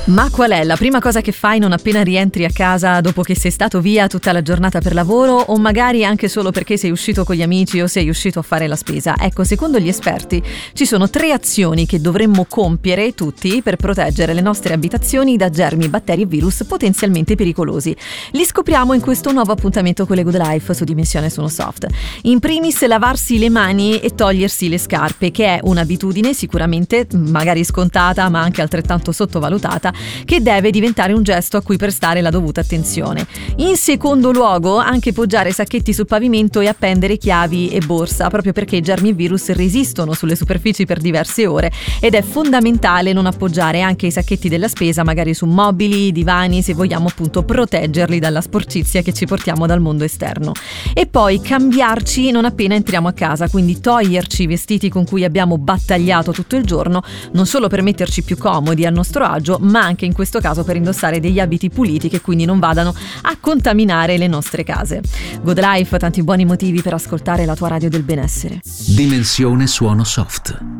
Ma qual è la prima cosa che fai non appena rientri a casa dopo che sei stato via tutta la giornata per lavoro, o magari anche solo perché sei uscito con gli amici o sei uscito a fare la spesa? Ecco, secondo gli esperti ci sono 3 azioni che dovremmo compiere tutti per proteggere le nostre abitazioni da germi, batteri e virus potenzialmente pericolosi. Li scopriamo in questo nuovo appuntamento con le Good Life su Dimensione Sono Soft. In primis, lavarsi le mani e togliersi le scarpe, che è un'abitudine sicuramente magari scontata ma anche altrettanto sottovalutata, che deve diventare un gesto a cui prestare la dovuta attenzione. In secondo luogo, anche poggiare sacchetti sul pavimento e appendere chiavi e borsa, proprio perché germi e virus resistono sulle superfici per diverse ore ed è fondamentale non appoggiare anche i sacchetti della spesa magari su mobili, divani, se vogliamo appunto proteggerli dalla sporcizia che ci portiamo dal mondo esterno. E poi cambiarci non appena entriamo a casa, quindi toglierci i vestiti con cui abbiamo battagliato tutto il giorno, non solo per metterci più comodi al nostro agio, ma anche in questo caso per indossare degli abiti puliti che quindi non vadano a contaminare le nostre case. Good Life, tanti buoni motivi per ascoltare la tua radio del benessere. Dimensione Suono Soft.